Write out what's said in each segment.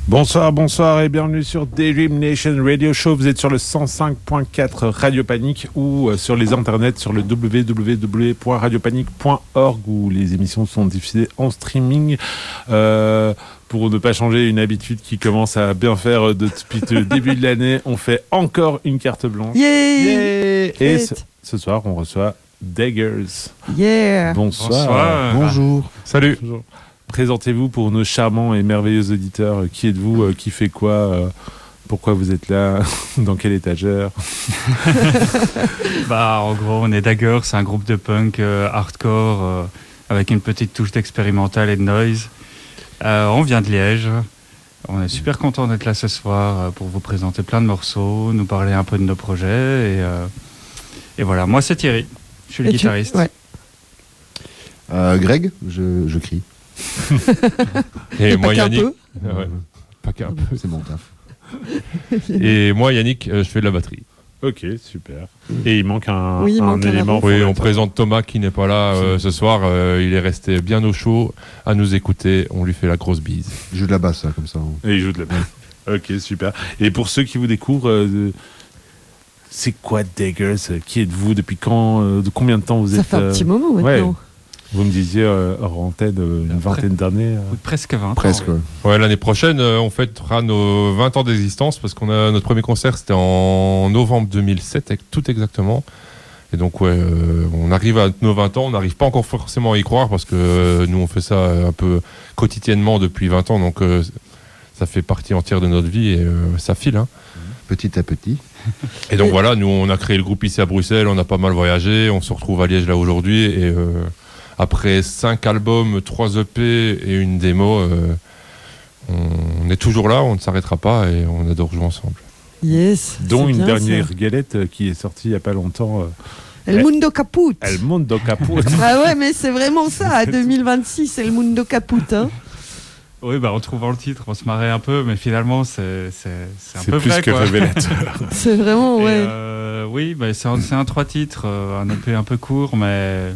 Bonsoir et bienvenue sur Daydream Nation Radio Show. Vous êtes sur le 105.4 Radio Panique ou sur les internets sur le www.radiopanique.org où les émissions sont diffusées en streaming. Pour ne pas changer une habitude qui commence à bien faire depuis le début de l'année, on fait encore une carte blanche. Yeah. Et ce soir, on reçoit Daggers. Yeah. Bonsoir. Bonjour. Salut. Bonjour. Présentez-vous pour nos charmants et merveilleux auditeurs. Qui êtes-vous? Qui fait quoi? Pourquoi vous êtes là? Dans quelle étagère? En gros, on est Daggers, c'est un groupe de punk hardcore avec une petite touche d'expérimental et de noise. On vient de Liège. On est super content d'être là ce soir pour vous présenter plein de morceaux, nous parler un peu de nos projets. Et voilà, moi c'est Thierry, je suis le guitariste. Ouais. Greg, je crie. Et moi Yannick, Pas qu'un peu, c'est mon taf. Et moi Yannick, je fais de la batterie. Ok, super. Et il manque un un élément. Oui, on présente Thomas qui n'est pas là ce soir. Il est resté bien au chaud à nous écouter. On lui fait la grosse bise. Il joue de la basse, ça, comme ça. Et il joue de la basse. Ok, super. Et pour ceux qui vous découvrent, c'est quoi Daggers? Qui êtes-vous? Depuis quand? De combien de temps vous êtes? Ça fait un petit moment maintenant. Ouais. Vous me disiez hors antenne une vingtaine d'années. Presque 20 ans. Presque, ouais. Ouais, l'année prochaine, on fêtera nos 20 ans d'existence parce qu'on a notre premier concert, c'était en novembre 2007, tout exactement. Et donc, on arrive à nos 20 ans, on n'arrive pas encore forcément à y croire parce que nous, on fait ça un peu quotidiennement depuis 20 ans, donc ça fait partie entière de notre vie et ça file, hein. Petit à petit. Et donc voilà, nous, on a créé le groupe ici à Bruxelles, on a pas mal voyagé, on se retrouve à Liège là aujourd'hui et après 5 albums, 3 EP et une démo, on est toujours là, on ne s'arrêtera pas et on adore jouer ensemble. Yes. Dont une bien, dernière ça. galette qui est sortie il n'y a pas longtemps. El Mundo Caput. El Mundo Caput. Ah ouais, mais c'est vraiment ça. À 2026, El Mundo Caput. Hein. Oui, en trouvant le titre, on se marrait un peu, mais finalement, c'est un peu plus vrai, que quoi. révélateur. C'est vraiment, ouais. C'est un 3 titres, un EP un peu court, mais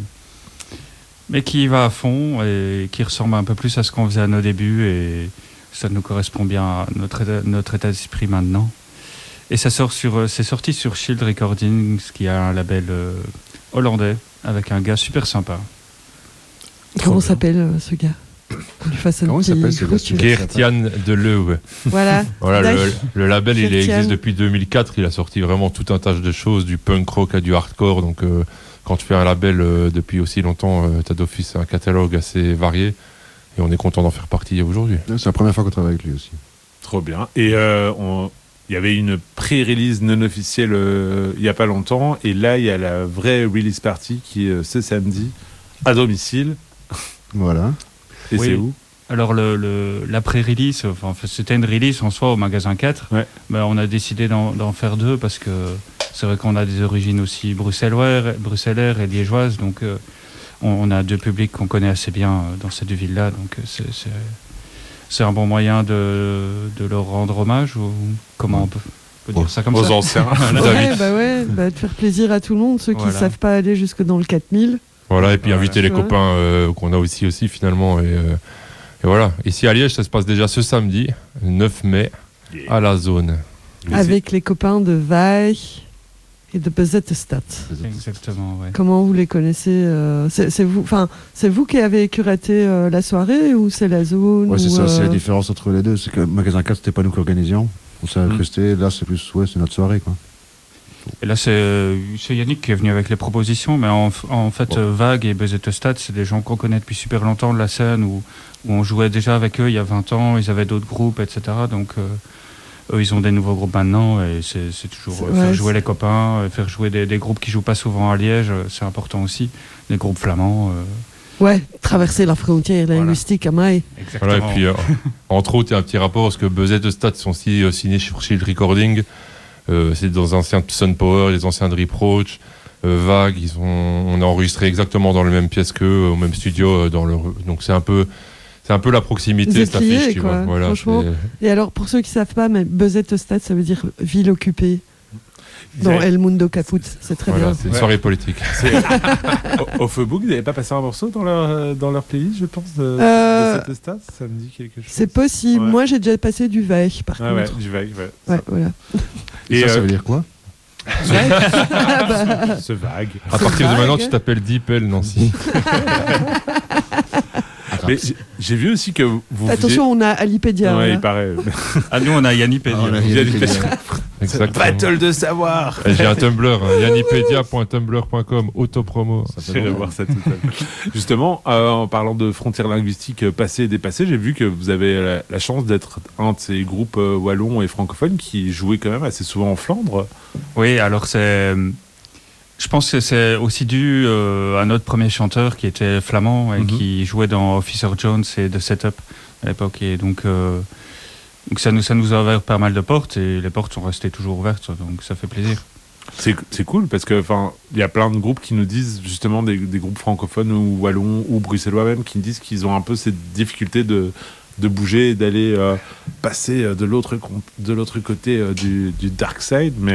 qui va à fond et qui ressemble un peu plus à ce qu'on faisait à nos débuts et ça nous correspond bien à notre état d'esprit maintenant. Et c'est sorti sur Shield Recordings, qui a un label hollandais avec un gars super sympa. Comment s'appelle ce gars? Qu'on lui fasse un Comment il petit s'appelle, ce gars? gros- Gertian de Leuwe. Voilà. Voilà, le label, il Gertian. existe depuis 2004. Il a sorti vraiment tout un tas de choses, du punk rock à du hardcore. Donc, quand tu fais un label depuis aussi longtemps, tu as d'office un catalogue assez varié. Et on est content d'en faire partie aujourd'hui. C'est la première fois qu'on travaille avec lui aussi. Trop bien. Et il y avait une pré-release non officielle il n'y a pas longtemps. Et là, il y a la vraie release party qui est ce samedi à domicile. Voilà. Et Oui. c'est où? Alors la pré-release, c'était une release en soi au magasin 4, Ouais. mais on a décidé d'en faire 2 parce que c'est vrai qu'on a des origines aussi bruxelloises et liégeoises, donc on a 2 publics qu'on connaît assez bien dans ces 2 villes-là, donc c'est un bon moyen de leur rendre hommage, ou comment on peut dire ça comme Aux ça. anciens. Ouais, de faire plaisir à tout le monde, ceux qui ne savent pas aller jusque dans le 4000. Voilà, et puis inviter les Tu vois. copains qu'on a aussi finalement. Et voilà, ici à Liège, ça se passe déjà ce samedi, 9 mai, à la zone. Avec les copains de Vaille et de Bezetestad. Exactement, ouais. Comment vous les connaissez? C'est vous qui avez curaté la soirée ou c'est la zone? Ouais, c'est ou, ça, c'est la différence entre les deux. C'est que le magasin 4, c'était pas nous qui organisions. On s'est incrusté. Là, c'est plus, c'est notre soirée, quoi. Et là, c'est Yannick qui est venu avec les propositions, mais en fait, Vague et Bezetestad, c'est des gens qu'on connaît depuis super longtemps de la scène, où on jouait déjà avec eux il y a 20 ans, ils avaient d'autres groupes, etc. Donc, eux, ils ont des nouveaux groupes maintenant, et c'est toujours faire jouer les copains, faire jouer des groupes qui jouent pas souvent à Liège, c'est important aussi, des groupes flamands. Ouais, traverser la frontière linguistique à Maï. Exactement. Voilà, et puis, entre autres, il y a un petit rapport, parce que Bezetestad sont aussi signés sur Shield Recording. C'est dans anciens Sun Power, les anciens de Reproach, Vague, on a enregistré exactement dans la même pièce qu'eux, au même studio, donc c'est un peu la proximité, Vous êtes cette affiche, liés, tu quoi, vois. Voilà, franchement. Et alors, pour ceux qui ne savent pas, mais Bezetestad, ça veut dire ville occupée. Dans El Mundo Caput, c'est très Voilà, bien. c'est une soirée politique. Au Faubourg, ils n'avaient pas passé un morceau dans leur playlist, je pense, de cette stat. Ça me dit quelque chose. C'est possible. Ouais. Moi, j'ai déjà passé du Vague, par Ah ouais, contre. du vague, ouais. Ouais, voilà. Et ça veut dire quoi? Ce vague. À partir de vague. maintenant, tu t'appelles Deepel, Nancy. Mais j'ai vu aussi que vous Attention, on a Alipédia. Ouais, là. il paraît. Ah, nous on a Yannipedia. Ah, on a Exactement. Battle de savoir. J'ai un Tumblr, yannipedia.tumblr.com, autopromo. J'irai voir ça tout à l'heure. Justement, en parlant de frontières linguistiques passées et dépassées, j'ai vu que vous avez la chance d'être un de ces groupes wallons et francophones qui jouaient quand même assez souvent en Flandre. Oui, alors je pense que c'est aussi dû à notre premier chanteur qui était flamand et qui jouait dans Officer Jones et The Setup à l'époque. Et donc ça nous a ouvert pas mal de portes et les portes sont restées toujours ouvertes, donc ça fait plaisir. C'est cool parce que il y a plein de groupes qui nous disent justement des groupes francophones ou wallons ou bruxellois même qui nous disent qu'ils ont un peu cette difficulté de bouger et d'aller passer de l'autre côté du dark side, mais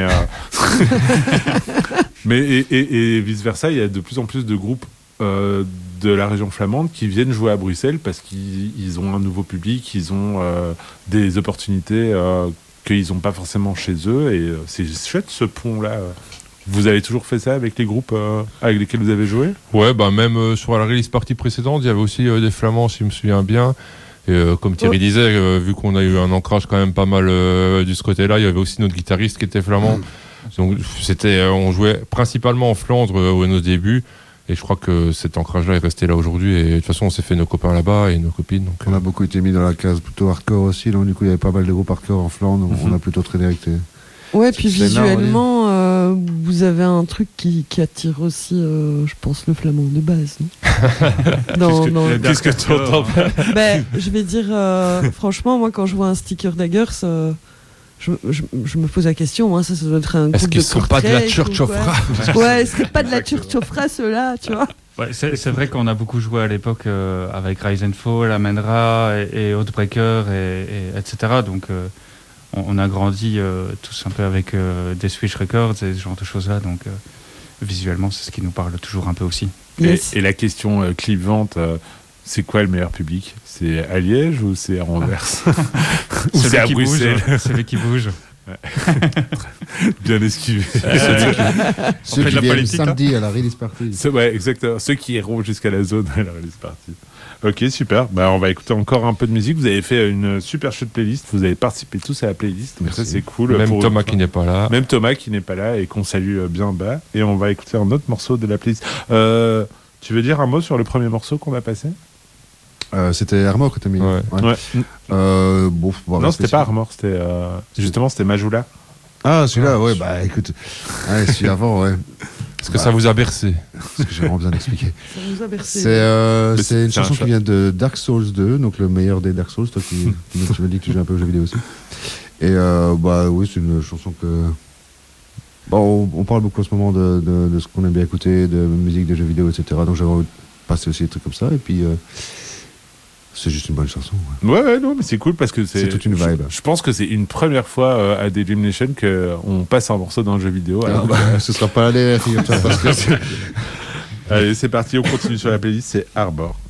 et vice versa, il y a de plus en plus de groupes de la région flamande qui viennent jouer à Bruxelles parce qu'ils ont un nouveau public, ils ont des opportunités qu'ils n'ont pas forcément chez eux, et c'est chouette ce pont-là. Vous avez toujours fait ça avec les groupes avec lesquels vous avez joué? Ouais, bah même sur la release party précédente, il y avait aussi des Flamands, si je me souviens bien. Et comme Thierry disait, vu qu'on a eu un ancrage quand même pas mal de ce côté-là, il y avait aussi notre guitariste qui était flamand. Donc on jouait principalement en Flandre à nos débuts. Et je crois que cet ancrage-là est resté là aujourd'hui. Et de toute façon, on s'est fait nos copains là-bas et nos copines. Donc, On a beaucoup été mis dans la case plutôt hardcore aussi, donc du coup il y avait pas mal de groupes hardcore en Flandre, on a plutôt traîné avec Ouais, puis C'est visuellement, vous avez un truc qui attire aussi, je pense, le flamand de base. Non Qu'est-ce que tu entends? Ben, je vais dire, franchement, moi, quand je vois un sticker Daggers, je me pose la question, hein, ça doit être un groupe est-ce qu'ils de sont pas de la portrait, Church of quoi. Rap? Ouais, c'est pas de la Church of Rap, ceux-là, tu vois. Ouais, c'est vrai qu'on a beaucoup joué à l'époque avec Rise and Fall, Amenra et Outbreaker, etc. Donc on a grandi tous un peu avec des Switch Records et ce genre de choses-là. Donc visuellement, c'est ce qui nous parle toujours un peu aussi. Yes. Et la question clivante, c'est quoi le meilleur public? C'est à Liège ou c'est à Anvers? Ou c'est à Bruxelles? Celui qui bouge. Bien esquivé. Ceux fait de qui la viennent politique, samedi à la release party. Ouais, exactement. Ceux qui iront jusqu'à la zone à la release party. Ok, super. Bah, on va écouter encore un peu de musique. Vous avez fait une super chouette playlist. Vous avez participé tous à la playlist. Donc ça, c'est cool. Même pour Thomas qui n'est pas là. Même Thomas qui n'est pas là et qu'on salue bien bas. Et on va écouter un autre morceau de la playlist. Tu veux dire un mot sur le premier morceau qu'on a passé? C'était Armor que t'as mis. Ouais. Bon, Non, c'était pas Armor. C'était justement, c'était Majula. Ah, celui-là, ouais, bah écoute. Ouais, celui avant, ouais. Est-ce que ça vous a bercé? Parce que j'ai vraiment besoin d'expliquer. Ça nous a bercé. C'est une chanson qui vient de Dark Souls 2, donc le meilleur des Dark Souls, toi qui tu me dis que tu joues un peu aux jeux vidéo aussi. Et bah oui, c'est une chanson que... Bon, on parle beaucoup en ce moment de ce qu'on aime bien écouter, de musique, de jeux vidéo, etc. Donc j'avais envie de passer aussi des trucs comme ça, et puis... c'est juste une bonne chanson. Ouais, non, mais c'est cool parce que C'est toute une vibe. Je pense que c'est une première fois à Delimnation qu'on passe un morceau d'un jeu vidéo. Alors, Ce sera pas la dernière, figure-toi, parce que... Allez, c'est parti, on continue sur la playlist, c'est Arbor.